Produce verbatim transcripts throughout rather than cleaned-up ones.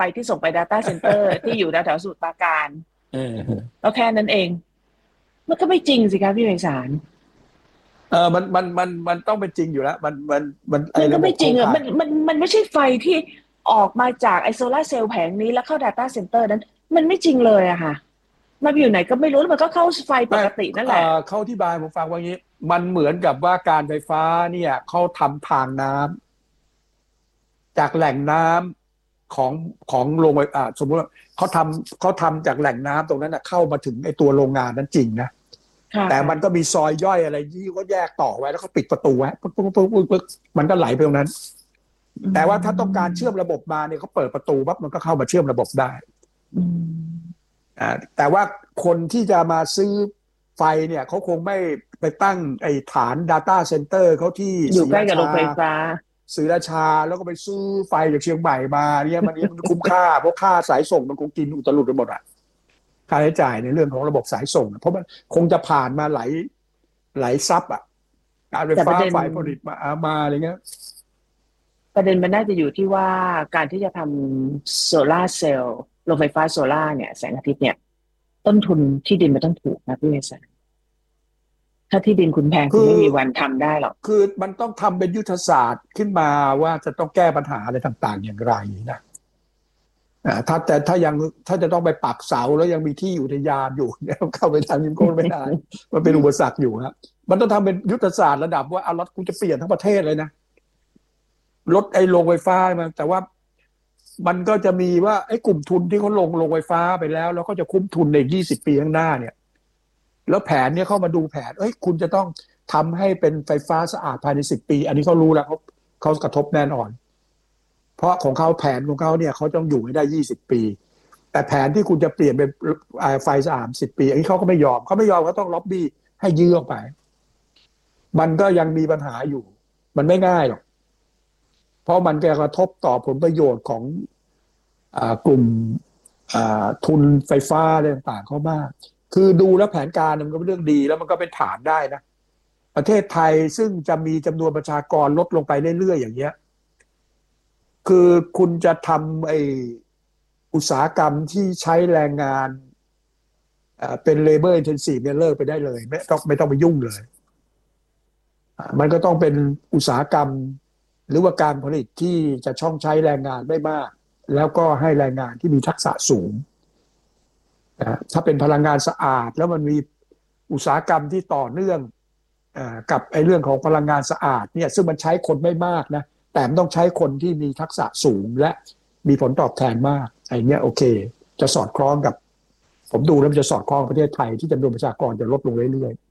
ไปที่ส่งไป data center ที่อยู่แถวๆสมุทรปราการเออแล้วแค่นั้นเองมันก็ไม่จริงสิคะพี่ไพศาลเออมันมันมันมันต้องเป็นจริงอยู่แล้วมันมันมันไอ้มันก็ระบบไม่จริงอ่ะโครงข่ายมันมันมันไม่ใช่ไฟที่ออกมาจากไอโซลาร์เซลล์แผงนี้แล้วเข้า data center นั้นมันไม่จริงเลยอะค่ะมันอยู่ไหนก็ไม่รู้แล้วมันก็เข้าไฟปไม่กตินั่นเอแหละอเขาอธิบายผมฟังว่างี้มันเหมือนกับว่าการไฟฟ้าเนี่ยเขาทำทางน้ำจากแหล่งน้ำของของโรงไฟอ่าสมมติว่าเขาทำเขาทำจากแหล่งน้ำตรงนั้นนะเข้ามาถึงไอ้ตัวโรงงานนั้นจริงนะค่ะแต่มันก็มีซอยย่อยอะไรที่ก็แยกต่อไว้แล้วก็ปิดประตูไว้ปึ๊กปึ๊กปึ๊กปึ๊กปึ๊กมันก็ไหลไปตรงนั้นอืแต่ว่าถ้าต้องการมเชื่อมระบบมาเนี่ยเขาเปิดประตูปั๊บมันก็เข้ามาเชื่อมระบบได้อืมอ่าแต่ว่าคนที่จะมาซื้อไฟเนี่ยเขาคงไม่ไปตั้งไอ้ฐาน Data Center เขาที่อยู่ใกล้ศรีราชากับโรงไฟฟ้าศรีราชาแล้วก็ไปซื้อไฟจากเชียงใหม่มาเนี่ยมันมันคุ้มค่าเพราะค่าสายส่งมันคงกินอุตลุดไปหมดอะค่าใช้จ่ายในเรื่องของระบบสายส่งเพราะมันคงจะผ่านมาหลายหลายซับอะการไฟฟ้าแต่ประเด็นฝ่ายผลิตมาอามาอะไรเงี้ยประเด็นมันน่าจะอยู่ที่ว่าการที่จะทำโซลาร์เซลล์โรงไฟฟ้าโซลาร์เนี่ยแสงอาทิตย์เนี่ยต้นทุนที่ดินมันต้องถูกนะพี่เมษาถ้าที่ดินคุณแพงคุณคือไม่มีวันทำได้หรอกคือมันต้องทำเป็นยุทธศาสตร์ขึ้นมาว่าจะต้องแก้ปัญหาอะไรต่างๆอย่างไรนะ อ่าถ้าแต่ถ้ายังถ้าจะต้องไปปักเสาแล้วยังมีที่อุทยานอยู่เนี่ยเข้าไปทางยิมโก้ไม่ได้มันเป็นอุปสรรคอยู่ครับมันต้องทำเป็นยุทธศาสตร์ระดับว่าเอารถกูจะเปลี่ยนทั้งประเทศเลยนะรถไอ้โรงไฟฟ้ามันแต่ว่ามันก็จะมีว่าไอ้กลุ่มทุนที่เขาลงโรงไฟฟ้าไปแล้วแล้วก็จะคุ้มทุนในยี่สิบปีข้างหน้าเนี่ยแล้วแผนเนี่ยเข้ามาดูแผนเอ้ยคุณจะต้องทำให้เป็นไฟฟ้าสะอาดภายในสิบปีอันนี้เขารู้แล้วเขาเขากระทบแน่นอน เพราะของเขาแผนของเขาเนี่ยเขาต้องอยู่ให้ได้ยี่สิบปีแต่แผนที่คุณจะเปลี่ยนเป็นไฟสะอาดสิบปีอันนี้เขาก็ไม่ยอมเขาไม่ยอมเขาต้องล็อบบี้ให้ยื้อออกไปมันก็ยังมีปัญหาอยู่มันไม่ง่ายหรอกเพราะมันจะกระทบต่อผลประโยชน์ของกลุ่มทุนไฟฟ้าอะไรต่างๆเขามากคือดูแล้วแผนการมันก็เป็นเรื่องดีแล้วมันก็เป็นฐานได้นะประเทศไทยซึ่งจะมีจำนวนประชากรลดลงไปเรื่อยๆอย่างเงี้ย คือคุณจะทำไออุตสาหกรรมที่ใช้แรงงานเป็น labor intensive เนี่ยเลิกไปได้เลยไม่ต้องไม่ต้องไปยุ่งเลยมันก็ต้องเป็นอุตสาหกรรมหรือว่าการผลิตที่จะช่องใช้แรงงานไม่มากแล้วก็ให้แรงงานที่มีทักษะสูงนะถ้าเป็นพลังงานสะอาดแล้วมันมีอุตสาหกรรมที่ต่อเนื่องกับไอ้เรื่องของพลังงานสะอาดเนี่ยซึ่งมันใช้คนไม่มากนะแต่มันต้องใช้คนที่มีทักษะสูงและมีผลตอบแทนมากไอ้เนี้ยโอเคจะสอดคล้องกับผมดูแล้วมันจะสอดคล้องประเทศไทยที่จำนวนประชากรจะลดลงเรื่อย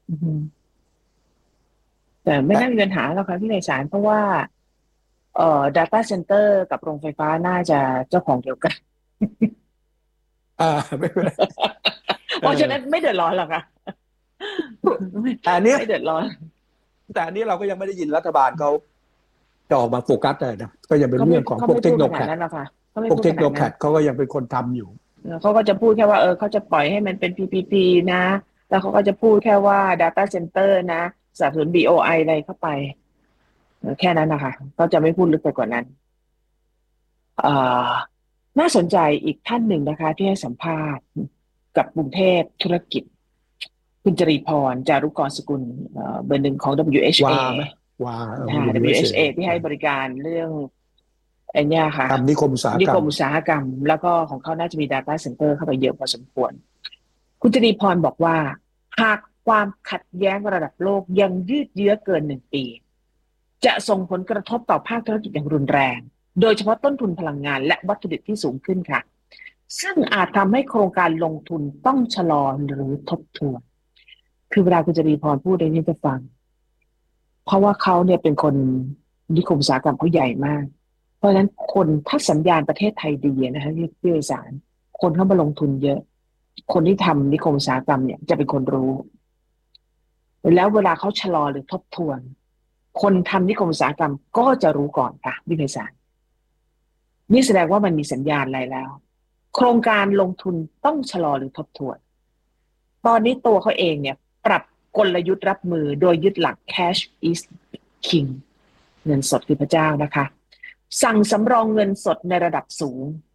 ๆแต่ไม่แต่น่ามีปัญหาหรอกค่ะพี่ไพศาลเพราะว่าเอ่อ data center กับโรงไฟฟ้าน่าจะเจ้าของเดียวกันอ่าไม่เป็นไรเพราะฉะนั้นไม่เดือดร้อนหรอกค่ะไม่แต่อันเนี้ยไม่เดือดร้อนแต่อันนี้เราก็ยังไม่ได้ยินรัฐบาลเขาจะออกมาโฟกัสเลยนะก็ยังเป็นเขาไม่เรื่องของเขาพวกเทคโนไม่พูดขแครดนาดนั้นหรอกค่ะเขาไม่พวกเทคโนพูดขนาดนั้นแครดเขาก็ยังเป็นคนทำอยู่เขาก็จะพูดแค่ว่าเออเขาจะปล่อยให้มันเป็น พี พี พี นะ แล้วเขาก็จะพูดแค่ว่า data center นะสนับสนุน บี โอ ไอ อะไรเข้าไปแค่นั้นนะคะเขาจะไม่พูดลึกไปกว่านั้นเอ่อน่าสนใจอีกท่านหนึ่งนะคะที่ให้สัมภาษณ์กับกรุงเทพธุรกิจคุณจรีพรจารุกรสกุลเอ่อเบอร์หนึ่งของ ดับเบิลยู เอช เอวาไหมวาค่ะดับเบิลยู เอช เอดับเบิลยู เอช เอ ที่ให้บริการเรื่องไอ้เนี่ยค่ะทำนิคมอุตสาหกรรมนิคมอุตสาหกรรมแล้วก็ของเขาน่าจะมี data center เข้าไปเยอะพอสมควร คุณจรีพรบอกว่าหากความขัดแย้งระดับโลกยังยืดเยื้อเกินหนึ่งปีจะส่งผลกระทบต่อภาคธุรกิจอย่างรุนแรงโดยเฉพาะต้นทุนพลังงานและวัตถุดิบที่สูงขึ้นค่ะซึ่งอาจทำให้โครงการลงทุนต้องชะลอหรือทบทวนคือเวลาคุณจรีพรพูดในนี้จะฟังเพราะว่าเขาเนี่ยเป็นคนนิคมอุตสาหกรรมเขาใหญ่มากเพราะฉะนั้นคนถ้าสัญญาณประเทศไทยดีนะคะที่ผู้โดยสารคนเข้ามาลงทุนเยอะคนที่ทำนิคมอุตสาหกรรมเนี่ยจะเป็นคนรู้แล้วเวลาเขาชะลอหรือทบทวนคนทำนิคมอุตสาหกรรมก็จะรู้ก่อนค่ะวินัยสารนี่แสดงว่ามันมีสัญญาณอะไรแล้วโครงการลงทุนต้องชะลอหรือทบทวนตอนนี้ตัวเขาเองเนี่ยปรับกลยุทธ์รับมือโดยยึดหลัก cash is king เงินสดคือพระเจ้านะคะสั่งสำรองเงินสดในระดับสูง